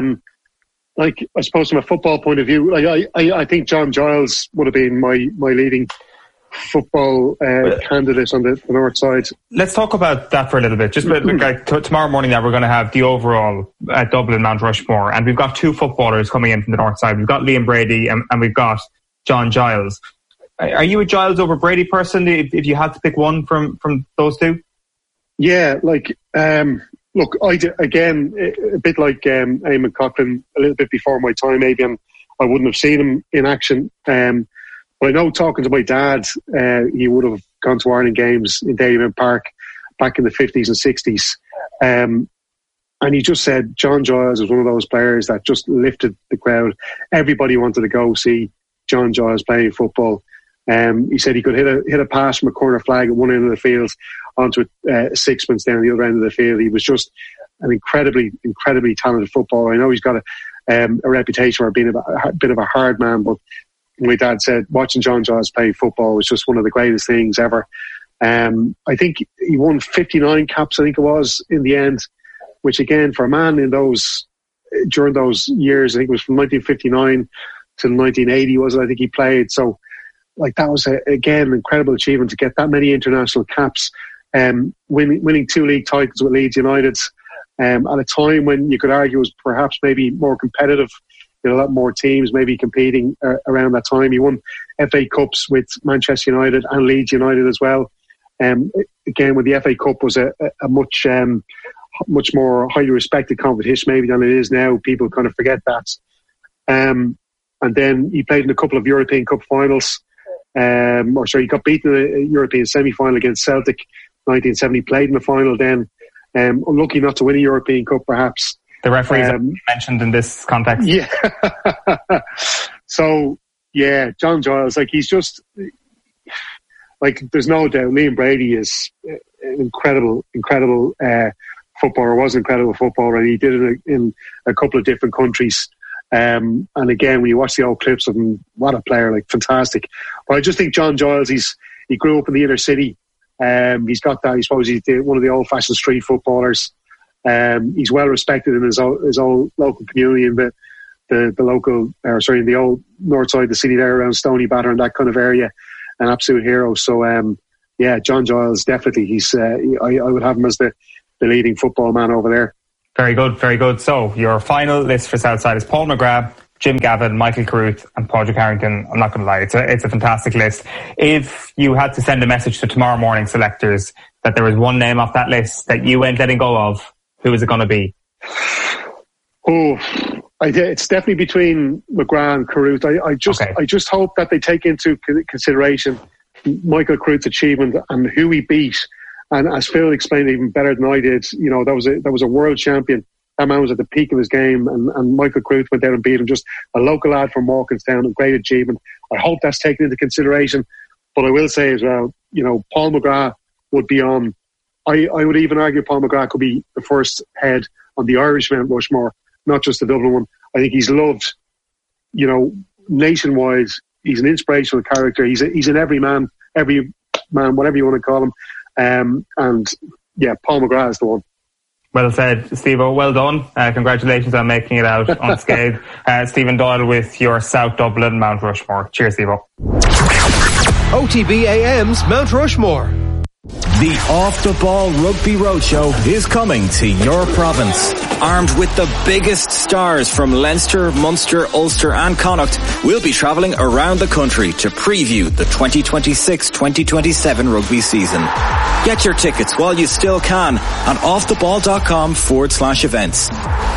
S3: I suppose from a football point of view, I think John Giles would have been my leading football candidate on the north side. Let's
S2: talk about that for a little bit. Just tomorrow morning now we're going to have the overall Dublin Mount Rushmore, and we've got 2 footballers coming in from the north side. We've got Liam Brady and we've got John Giles. Are you a Giles over Brady person if you had to pick one from those 2? Yeah,
S3: look, again, a bit like Eamon Coughlin, a little bit before my time maybe, and I wouldn't have seen him in action. But I know, talking to my dad, he would have gone to Ireland games in Dalyman Park back in the 50s and 60s. And he just said John Giles was one of those players that just lifted the crowd. Everybody wanted to go see John Giles playing football. He said he could hit a pass from a corner flag at one end of the field onto a sixpence down the other end of the field. He was just an incredibly, incredibly talented footballer. I know he's got a reputation for being a bit of a hard man, but my dad said watching John Giles play football was just one of the greatest things ever. I think he won 59 caps, I think it was, in the end, which again, for a man during those years, I think it was from 1959 to 1980 was it, I think he played. So that was again an incredible achievement to get that many international caps, winning 2 league titles with Leeds United at a time when you could argue was perhaps maybe more competitive. A lot more teams maybe competing around that time. He won FA Cups with Manchester United and Leeds United as well. Again, when the FA Cup was a much more highly respected competition maybe than it is now, people kind of forget that. And then he played in a couple of European Cup finals. He got beaten in a European semi-final against Celtic 1970. Played in the final then. Unlucky not to win a European Cup, perhaps.
S2: The referees mentioned in this context.
S3: Yeah. So, yeah, John Giles, he's just, there's no doubt Liam Brady is an incredible footballer, was an incredible footballer, and he did it in a couple of different countries. And again, when you watch the old clips of him, what a player, fantastic. But I just think John Giles, he grew up in the inner city. He's got that, I suppose he's one of the old-fashioned street footballers. He's well respected in his own local community in the old north side of the city there around Stony Batter and that kind of area. An absolute hero. So yeah, John Giles, definitely. He's I would have him as the leading football man over there.
S2: Very good, very good. So your final list for Southside is Paul McGrath, Jim Gavin, Michael Carruth and Padraig Harrington. I'm not going to lie, it's a fantastic list. If you had to send a message to tomorrow morning selectors that there was one name off that list that you ain't letting go of, who is it going to be?
S3: It's definitely between McGrath and Carruth. I just hope that they take into consideration Michael Carruth's achievement and who he beat. And as Phil explained even better than I did, you know, that was a world champion. That man was at the peak of his game, and Michael Carruth went down and beat him. Just a local lad from Walkinstown, a great achievement. I hope that's taken into consideration. But I will say as well, you know, Paul McGrath would be on. I would even argue Paul McGrath could be the first head on the Irish Mount Rushmore, not just the Dublin one. I think he's loved, you know, nationwide. He's an inspirational character. He's an every man, whatever you want to call him. And yeah, Paul McGrath is the one.
S2: Well said, Steve-O. Well done. Congratulations on making it out unscathed. Stephen Doyle with your South Dublin Mount Rushmore. Cheers, Steve-O.
S4: OTB AM's Mount Rushmore.
S5: The Off the Ball Rugby Roadshow is coming to your province. Armed with the biggest stars from Leinster, Munster, Ulster and Connacht, we'll be travelling around the country to preview the 2026-2027 rugby season. Get your tickets while you still can on offtheball.com/events.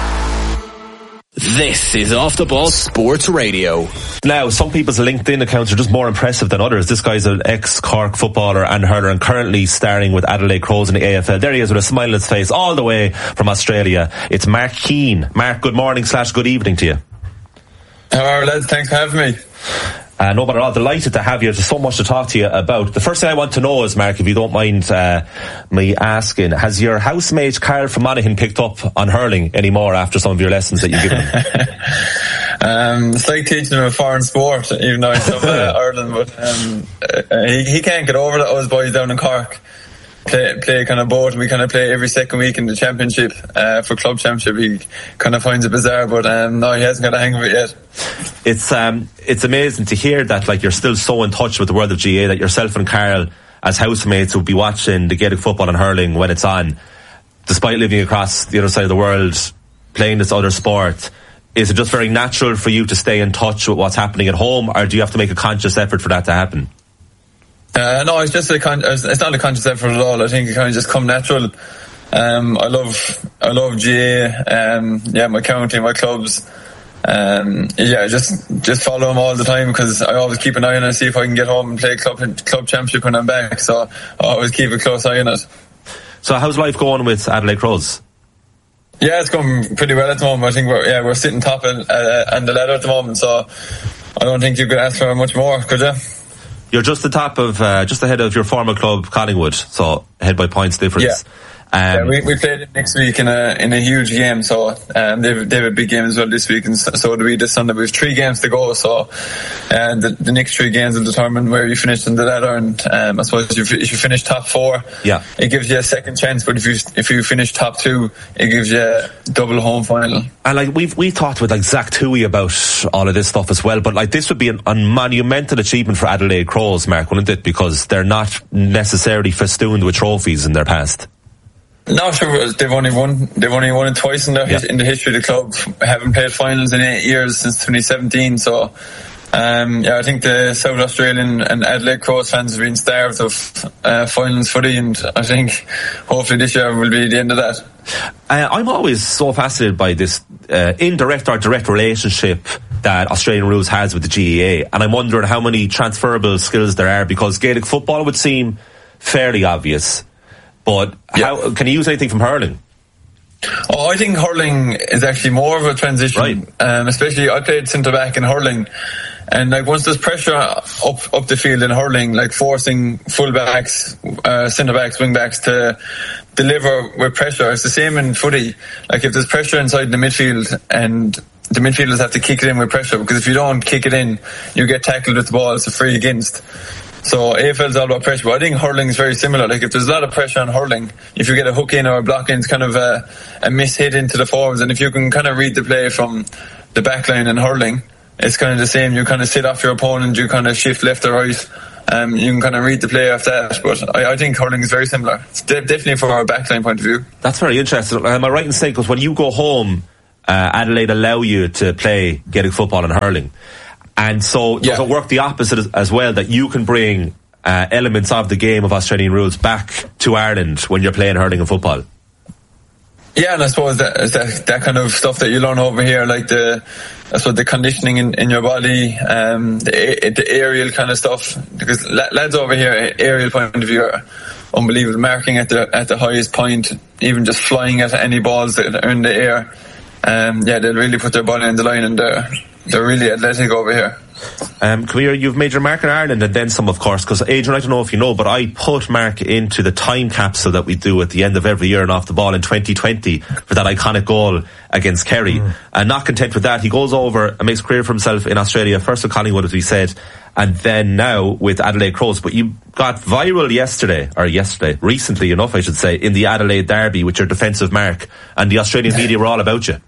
S5: This is Off the Ball Sports Radio.
S6: Now, some people's LinkedIn accounts are just more impressive than others. This guy's an ex-Cork footballer and hurler and currently starring with Adelaide Crows in the AFL. There he is with a smile on his face all the way from Australia. It's Mark Keane. Mark, good morning / good evening to you.
S7: How are you, lads? Thanks for having me.
S6: No bother at all. Delighted to have you. There's so much to talk to you about. The first thing I want to know is, Mark, if you don't mind me asking, has your housemate Carl from Monaghan picked up on hurling anymore after some of your lessons that you've given him?
S7: It's like teaching him a foreign sport, even though he's from Ireland, but he can't get over that. Us boys down in Cork play kind of both. We kind of play every second week in the championship for club championship. He kind of finds it bizarre, but no, he hasn't got a hang of it yet.
S6: It's amazing to hear that, like, you're still so in touch with the world of GA, that yourself and Carl as housemates will be watching the Gaelic football and hurling when it's on, despite living across the other side of the world, playing this other sport. Is it just very natural for you to stay in touch with what's happening at home, or do you have to make a conscious effort for that to happen?
S7: No, it's just it's not a conscious effort at all. I think it kind of just come natural. I love GA, my county, my clubs. Just follow them all the time, because I always keep an eye on it, see if I can get home and play club championship when I'm back. So I always keep a close eye on it.
S6: So how's life going with Adelaide Crows?
S7: Yeah, it's going pretty well at the moment. I think we're sitting top on the ladder at the moment, so I don't think you could ask for much more, could you?
S6: You're just just ahead of your former club, Collingwood, so ahead by points difference.
S7: Yeah. We played it next week in a huge game, so they have a big game as well this week, and so do we this Sunday. We have 3 games to go, so the next 3 games will determine where you finish in the ladder. And I suppose if you finish top 4, it gives you a second chance. But if you finish top 2, it gives you a double home final.
S6: And like we talked with like Zach Toohey about all of this stuff as well. But like this would be a monumental achievement for Adelaide Crows, Mark, wouldn't it? Because they're not necessarily festooned with trophies in their past.
S7: No, sure. They've only won it twice in the history of the club. Haven't played finals in 8 years since 2017. So, I think the South Australian and Adelaide Crows fans have been starved of finals footy, and I think hopefully this year will be the end of that.
S6: I'm always so fascinated by this indirect or direct relationship that Australian rules has with the GAA, and I'm wondering how many transferable skills there are, because Gaelic football would seem fairly obvious. But how can you use anything from hurling?
S7: Oh, I think hurling is actually more of a transition.
S6: Right.
S7: Especially, I played centre back in hurling, and like once there's pressure up the field in hurling, like forcing full-backs, centre backs, wing backs to deliver with pressure. It's the same in footy. Like if there's pressure inside the midfield, and the midfielders have to kick it in with pressure, because if you don't kick it in, you get tackled with the ball. It's a free against. So AFL is all about pressure, but I think hurling is very similar. Like if there's a lot of pressure on hurling, if you get a hook in or a block in, it's kind of a miss hit into the forwards. And if you can kind of read the play from the back line in hurling, it's kind of the same. You kind of sit off your opponent, you kind of shift left or right, you can kind of read the play after that. But I think hurling is very similar. It's definitely from our backline point of view.
S6: That's very interesting. Am I right in saying, because when you go home, Adelaide allow you to play Gaelic football and hurling, and so does it work the opposite as well, that you can bring elements of the game of Australian rules back to Ireland when you're playing hurling and football?
S7: Yeah, and I suppose that kind of stuff that you learn over here, like the conditioning in your body, the aerial kind of stuff, because lads over here, aerial point of view, are unbelievable, marking at the highest point, even just flying at any balls that are in the air. They'll really put their body on the line, and they're really athletic over here.
S6: Come here, you've made your mark in Ireland and then some, of course, because Adrian, I don't know if you know, but I put Mark into the time capsule that we do at the end of every year and Off the Ball in 2020 for that iconic goal against Kerry. And not content with that, he goes over and makes a career for himself in Australia, first with Collingwood, as we said, and then now with Adelaide Crows. But you got viral recently enough, I should say, in the Adelaide Derby with your defensive mark, and the Australian media were all about you.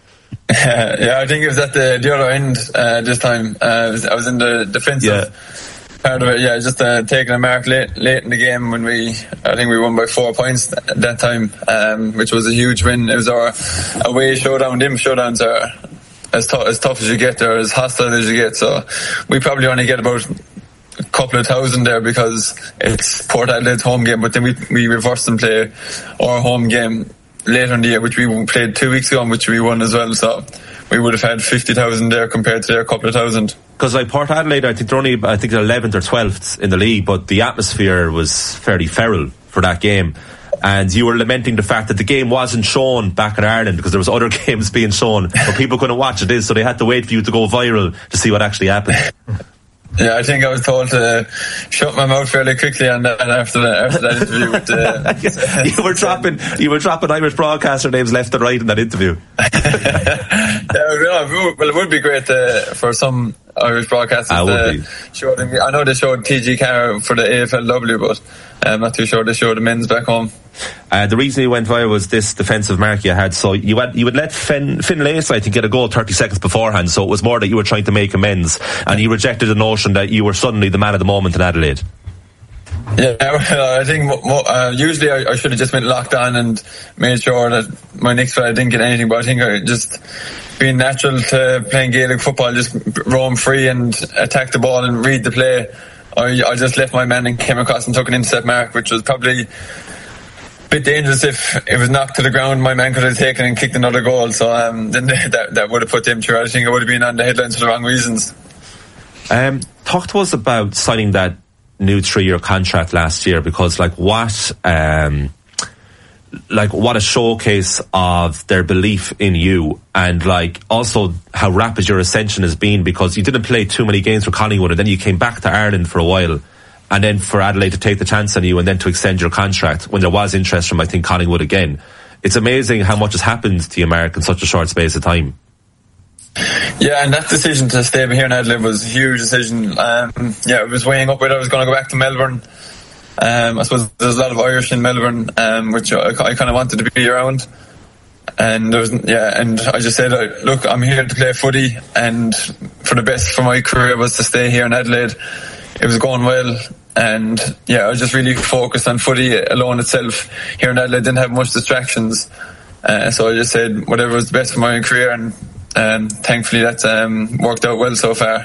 S7: I think it was at the other end this time. I was in the defensive part of it. Yeah, just taking a mark late in the game when I think we won by 4 points at that time, which was a huge win. It was our away showdown. Them showdowns are as tough as you get. They're as hostile as you get. So we probably only get about a couple of thousand there because it's Port Adelaide's home game, but then we reversed and play our home game later in the year, which we played 2 weeks ago, and which we won as well. So we would have had 50,000 there compared to their couple of thousand.
S6: Because like Port Adelaide, I think they're only 11th or 12th in the league, but the atmosphere was fairly feral for that game. And you were lamenting the fact that the game wasn't shown back in Ireland because there was other games being shown, but people couldn't watch it, so they had to wait for you to go viral to see what actually happened.
S7: Yeah, I think I was told to shut my mouth fairly quickly, and after that interview with,
S6: you were dropping Irish broadcaster names left and right in that interview.
S7: Well, it would be great for some Irish broadcasters to show them. I know they showed TG Carr for the AFLW, but I'm not too sure they showed the men's back home.
S6: The reason you went viral was this defensive mark you had. So you would let Finn Lacey, I think, get a goal 30 seconds beforehand. So it was more that you were trying to make amends, and you rejected the notion that you were suddenly the man of the moment in Adelaide.
S7: Yeah, well, I think usually I should have just been locked on and made sure that my next fight I didn't get anything. But I think I just being natural to playing Gaelic football, just roam free and attack the ball and read the play. I just left my man and came across and took an intercept mark, which was probably bit dangerous. If it was knocked to the ground, my man could have taken and kicked another goal, so then that would have put them through. I think I would have been on the headlines for the wrong reasons.
S6: Talk to us about signing that new 3-year contract last year, because what a showcase of their belief in you, and also how rapid your ascension has been, because you didn't play too many games for Collingwood and then you came back to Ireland for a while, and then for Adelaide to take the chance on you and then to extend your contract when there was interest from, I think, Collingwood again. It's amazing how much has happened to you, Mark, in such a short space of time.
S7: Yeah, and that decision to stay here in Adelaide was a huge decision. It was weighing up whether I was going to go back to Melbourne. I suppose there's a lot of Irish in Melbourne, which I kind of wanted to be around. And and I just said, look, I'm here to play footy, and for the best for my career was to stay here in Adelaide. It was going well, and I was just really focused on footy alone itself. Here in Adelaide, didn't have much distractions, so I just said whatever was best for my career, and thankfully that's worked out well so far.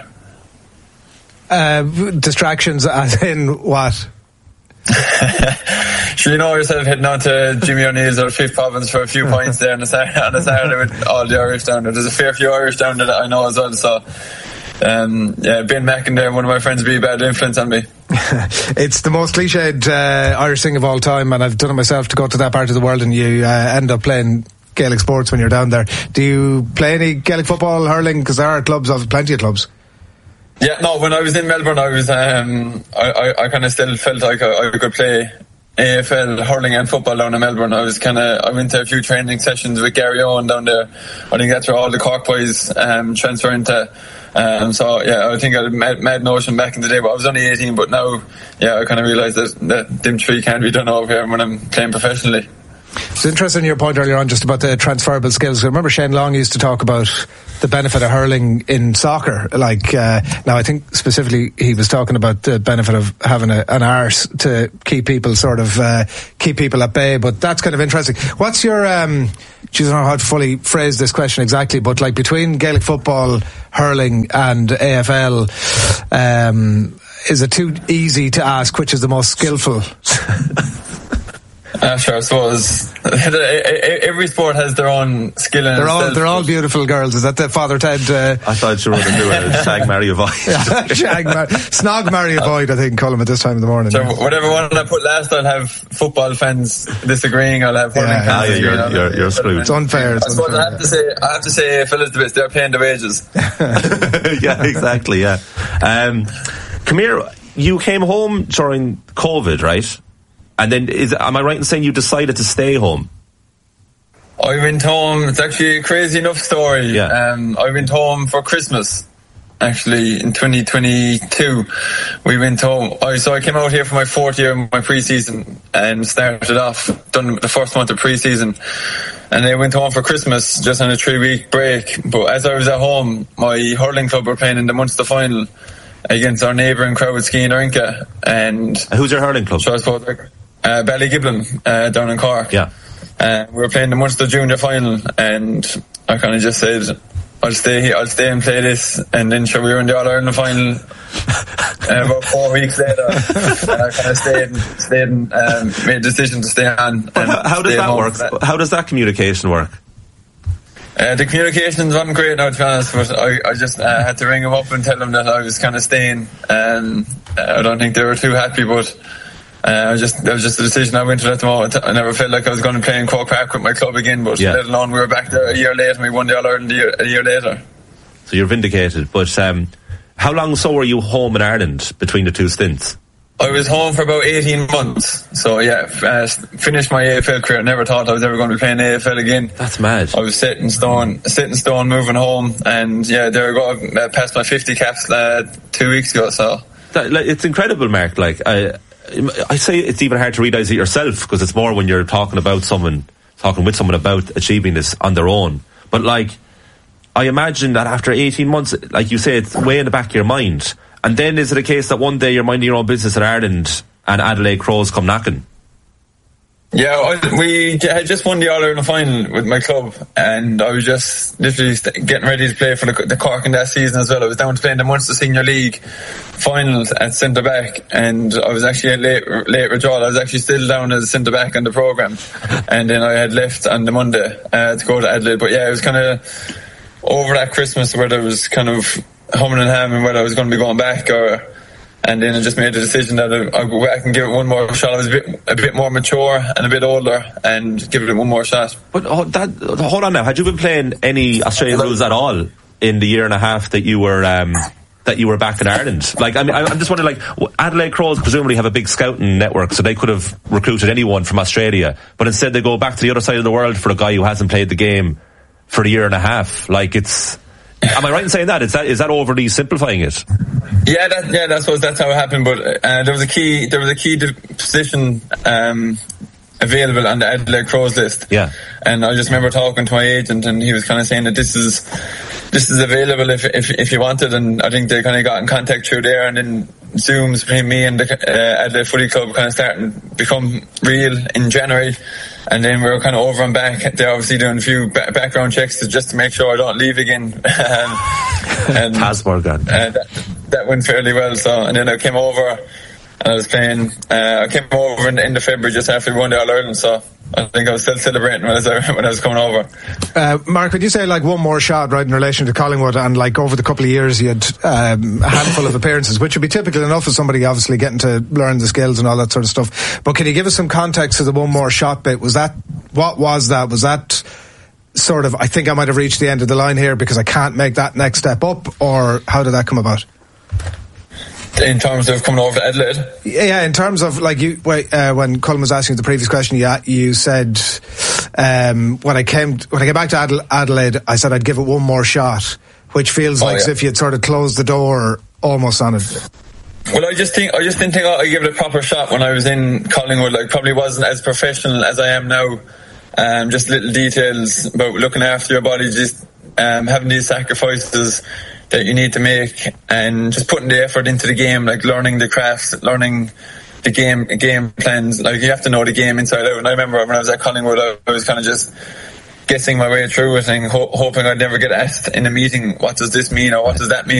S8: Distractions as in what?
S7: Sure, you know yourself heading on to Jimmy O'Neill's or Fifth Province for a few points there on a Saturday with all the Irish down there. There's a fair few Irish down there that I know as well, so Ben Mackin there, one of my friends, be a bad influence on me.
S8: It's the most cliched Irish thing of all time, and I've done it myself, to go to that part of the world and you end up playing Gaelic sports when you're down there. Do you play any Gaelic football, hurling? Because there are clubs, plenty of clubs.
S7: Yeah, no, when I was in Melbourne, I was I kind of still felt like I could play AFL hurling and football down in Melbourne. I went to a few training sessions with Gary Owen down there. I think that's where all the Cork boys transfer into. I think I had a mad notion back in the day, but I was only 18. But now, I kind of realised that them three can't be done over here when I'm playing professionally.
S8: It's interesting your point earlier on just about the transferable skills. I remember Shane Long used to talk about the benefit of hurling in soccer. Like now, I think specifically he was talking about the benefit of having an arse to keep people keep people at bay. But that's kind of interesting. What's your I don't know how to fully phrase this question exactly, but like between Gaelic football, hurling, and AFL, is it too easy to ask which is the most skillful?
S7: Sure, I suppose every sport has their own skill in itself.
S8: They're all beautiful girls. Is that the Father Ted?
S6: I thought you were going to do a shag, marry, avoid.
S8: Snog, marry, avoid, I think, call them at this time of the morning.
S7: So whatever one I put last, I'll have football fans disagreeing. I'll have hurling fans disagreeing.
S6: You're screwed.
S8: It's unfair.
S7: I suppose I have to say, Phil Elizabeth, they're paying their wages.
S6: Yeah, exactly. Yeah. Come here. You came home during COVID, right? And then, am I right in saying you decided to stay home?
S7: I went home. It's actually a crazy enough story.
S6: Yeah.
S7: I went home for Christmas. Actually, in 2022, we went home. So I came out here for my 4th year of my pre-season and started off, done the first month of pre-season. And I went home for Christmas just on a 3-week break. But as I was at home, my hurling club were playing in the Munster final against our neighbouring crowd, Skeen Rinka. And
S6: who's your hurling club?
S7: So I suppose Ballygiblin, down in Cork.
S6: Yeah.
S7: We were playing the Munster Junior final, and I kind of just said, I'll stay here, I'll stay and play this. And then we were in the All-Ireland final about 4 weeks later. And I kind of stayed and made a decision to stay on.
S6: How does that work? How does that communication work?
S7: The communications wasn't great now, to be honest, but I just had to ring them up and tell them that I was kind of staying. I don't think they were too happy, but that was just a decision I went to at the moment. I never felt like I was going to play in Cork Park with my club again, but let alone we were back there a year later and we won the All-Ireland a year later.
S6: So you're vindicated. But how long so were you home in Ireland between the two stints?
S7: I was home for about 18 months. So finished my AFL career. Never thought I was ever going to be playing AFL again.
S6: That's mad.
S7: I was set in stone, moving home, and there I go. I passed my 50 caps 2 weeks ago. So
S6: it's incredible, Mark. Like I say, it's even hard to realise it yourself, because it's more when you're talking with someone about achieving this on their own. But like, I imagine that after 18 months, like you say, it's way in the back of your mind. And then is it a case that one day you're minding your own business in Ireland and Adelaide Crows come knocking?
S7: Yeah, we had just won the All-Ireland final with my club, and I was just literally getting ready to play for the Cork in that season as well. I was down to play in the Munster Senior League finals at centre back, and I was actually at late withdrawal. I was actually still down as a centre back on the programme, and then I had left on the Monday to go to Adelaide. But yeah, it was kind of over that Christmas where there was kind of humming and hamming whether I was going to be going back and then I just made the decision that I'll go back and give it one more shot. I was a bit more mature and a bit older, and give it one more shot.
S6: But hold on now. Had you been playing any Australian rules at all in the year and a half that you were back in Ireland? Like, I mean, I'm just wondering, like, Adelaide Crows presumably have a big scouting network, so they could have recruited anyone from Australia, but instead they go back to the other side of the world for a guy who hasn't played the game for a year and a half. Like, it's... Am I right in saying that? Is that overly simplifying it?
S7: Yeah, that's how it happened. But there was a key position available on the Adelaide Crows list.
S6: Yeah,
S7: and I just remember talking to my agent, and he was kind of saying that this is available if you wanted. And I think they kind of got in contact through there, and then Zooms between me and the Adelaide Footy Club kind of starting to become real in January. And then we were kind of over and back. They're obviously doing a few background checks just to make sure I don't leave again. And
S6: passport gone.
S7: That went fairly well. So, and then I came over and I was playing. I came over in the end of February just after we won the All-Ireland. So I think I was still celebrating when I was coming over.
S8: Mark, would you say like one more shot, right, in relation to Collingwood, and like over the couple of years you had a handful of appearances, which would be typical enough of somebody obviously getting to learn the skills and all that sort of stuff. But can you give us some context to the one more shot bit? Was that sort of, I think I might have reached the end of the line here because I can't make that next step up, or how did that come about?
S7: In terms of coming over to Adelaide?
S8: Yeah, in terms of, like, when Colin was asking the previous question, you said, when I came back to Adelaide, I said I'd give it one more shot, which feels as if you'd sort of closed the door almost on it.
S7: Well, I just didn't think I'd give it a proper shot when I was in Collingwood. Like, probably wasn't as professional as I am now. Just little details about looking after your body just having these sacrifices that you need to make, and just putting the effort into the game, like learning the craft, learning the game plans. Like, you have to know the game inside out. And I remember when I was at Collingwood, I was kind of just guessing my way through it and hoping I'd never get asked in a meeting, what does this mean or what does that mean?